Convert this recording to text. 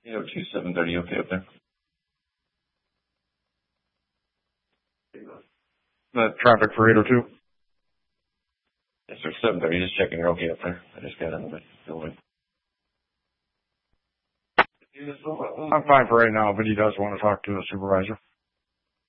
802 730, okay up there? Traffic for 802? Yes, sir, 730, just checking you're okay up there. I just got out of the building. I'm fine for right now, but he does want to talk to the supervisor.